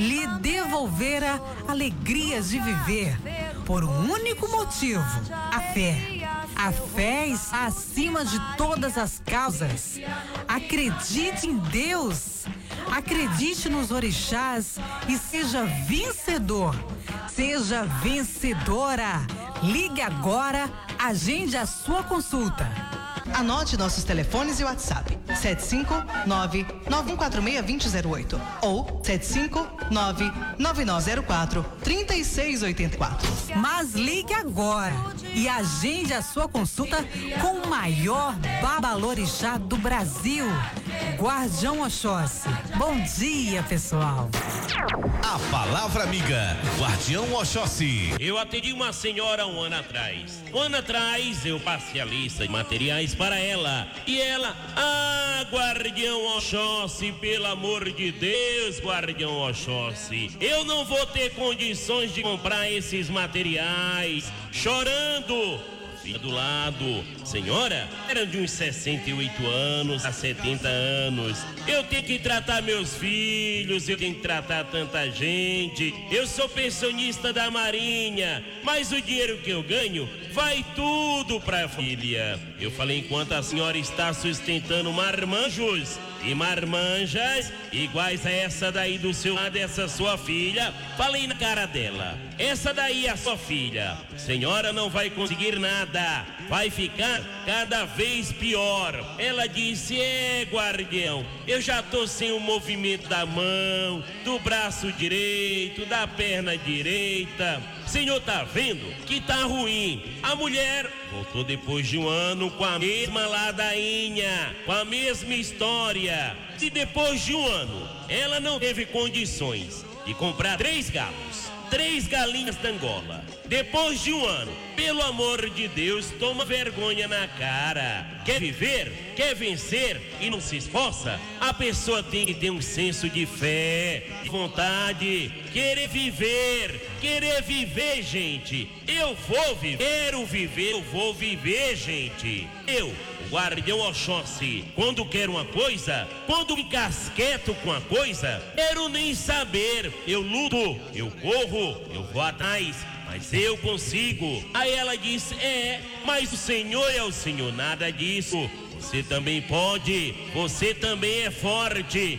lhe devolvera alegrias de viver por um único motivo: a fé. A fé está acima de todas as causas. Acredite em Deus. Acredite nos orixás e seja vencedor. Seja vencedora. Ligue agora, agende a sua consulta. Anote nossos telefones e WhatsApp: 759-9146-2008 ou 759-9904-3684. Mas ligue agora e agende a sua consulta com o maior babalorixá do Brasil, Guardião Oxóssi. Bom dia, pessoal. A palavra amiga, Guardião Oxóssi. Eu atendi uma senhora um ano atrás. Um ano atrás eu passei a lista de materiais para ela. E ela, Guardião Oxóssi, pelo amor de Deus, Guardião Oxóssi, eu não vou ter condições de comprar esses materiais. Chorando. Filha do lado, senhora, era de uns 68 anos a 70 anos. Eu tenho que tratar meus filhos, eu tenho que tratar tanta gente. Eu sou pensionista da Marinha, mas o dinheiro que eu ganho vai tudo pra família. Eu falei, enquanto a senhora está sustentando marmanjos e marmanjas iguais a essa daí do seu lado, essa sua filha, falei na cara dela: essa daí é a sua filha, senhora não vai conseguir nada, vai ficar cada vez pior. Ela disse: guardião, eu já tô sem o movimento da mão, do braço direito, da perna direita. Senhor tá vendo que tá ruim. A mulher voltou depois de um ano com a mesma ladainha, com a mesma história. E depois de um ano, ela não teve condições de comprar 3 galos, 3 galinhas da Angola. Depois de um ano, pelo amor de Deus, toma vergonha na cara. Quer viver? Quer vencer e não se esforça? A pessoa tem que ter um senso de fé, de vontade, querer viver, gente. Eu vou viver, quero viver, eu vou viver, gente. Eu, o Guardião Oxóssi, quando quero uma coisa, quando me encasqueto com a coisa, quero nem saber. Eu luto, eu corro, eu vou atrás, mas eu consigo. Aí ela disse: mas o Senhor é o Senhor. Nada disso. Você também pode, você também é forte.